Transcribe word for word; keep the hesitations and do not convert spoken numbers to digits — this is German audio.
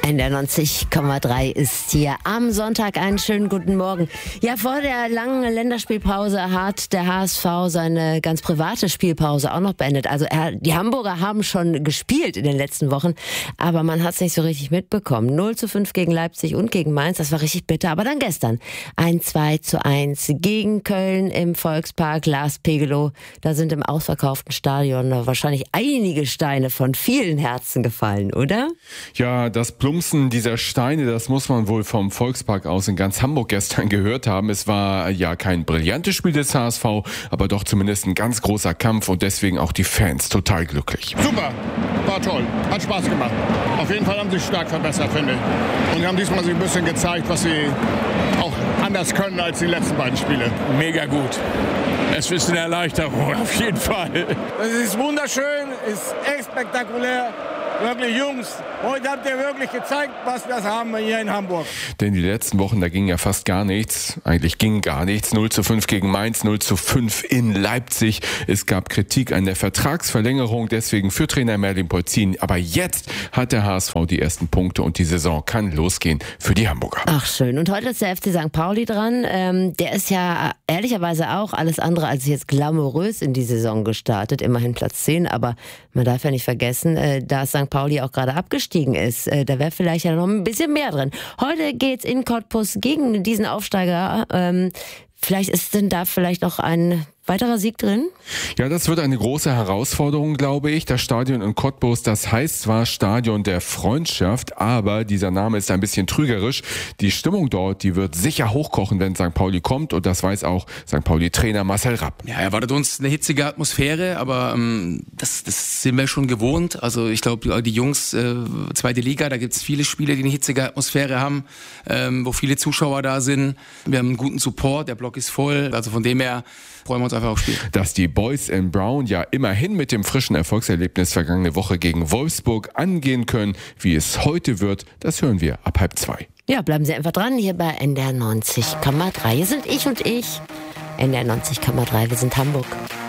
N D R neunzig Komma drei ist hier am Sonntag. Einen schönen guten Morgen. Ja, vor der langen Länderspielpause hat der H S V seine ganz private Spielpause auch noch beendet. Also er, die Hamburger haben schon gespielt in den letzten Wochen, aber man hat es nicht so richtig mitbekommen. null zu fünf gegen Leipzig und gegen Mainz, das war richtig bitter. Aber dann gestern ein zwei zu eins gegen Köln im Volkspark. Lars Pegelow, da sind im ausverkauften Stadion wahrscheinlich einige Steine von vielen Herzen gefallen, oder? Ja, das Plumpsen dieser Steine, das muss man wohl vom Volkspark aus in ganz Hamburg gestern gehört haben. Es war ja kein brillantes Spiel des H S V, aber doch zumindest ein ganz großer Kampf und deswegen auch die Fans total glücklich. Super, war toll, hat Spaß gemacht. Auf jeden Fall haben sie sich stark verbessert, finde ich. Und haben diesmal sich ein bisschen gezeigt, was sie auch anders können als die letzten beiden Spiele. Mega gut. Es ist eine Erleichterung, auf jeden Fall. Es ist wunderschön, es ist echt spektakulär. Wirklich, Jungs, heute habt ihr wirklich gezeigt, was wir haben hier in Hamburg. Denn die letzten Wochen, da ging ja fast gar nichts. Eigentlich ging gar nichts. null zu fünf gegen Mainz, null zu fünf in Leipzig. Es gab Kritik an der Vertragsverlängerung, deswegen für Trainer Merlin Polzin. Aber jetzt hat der H S V die ersten Punkte und die Saison kann losgehen für die Hamburger. Ach schön. Und heute ist der F C Sankt Pauli dran. Ähm, der ist ja ehrlicherweise auch alles andere als jetzt glamourös in die Saison gestartet. Immerhin Platz zehn, aber man darf ja nicht vergessen, äh, da ist Sankt Pauli auch gerade abgestiegen ist. Äh, da wäre vielleicht ja noch ein bisschen mehr drin. Heute geht's in Cottbus gegen diesen Aufsteiger. Ähm, vielleicht ist denn da vielleicht noch ein weiterer Sieg drin? Ja, das wird eine große Herausforderung, glaube ich. Das Stadion in Cottbus, das heißt zwar Stadion der Freundschaft, aber dieser Name ist ein bisschen trügerisch. Die Stimmung dort, die wird sicher hochkochen, wenn Sankt Pauli kommt und das weiß auch Sankt Pauli-Trainer Marcel Rapp. Ja, erwartet uns eine hitzige Atmosphäre, aber ähm, das, das sind wir schon gewohnt. Also ich glaube, die Jungs, äh, zweite Liga, da gibt es viele Spiele, die eine hitzige Atmosphäre haben, ähm, wo viele Zuschauer da sind. Wir haben einen guten Support, der Block ist voll, also von dem her freuen wir uns einfach aufs Spiel. Dass die Boys in Brown ja immerhin mit dem frischen Erfolgserlebnis vergangene Woche gegen Wolfsburg angehen können, wie es heute wird, das hören wir ab halb zwei. Ja, bleiben Sie einfach dran hier bei N D R neunzig Komma drei. Hier sind ich und ich. N D R neunzig Komma drei, wir sind Hamburg.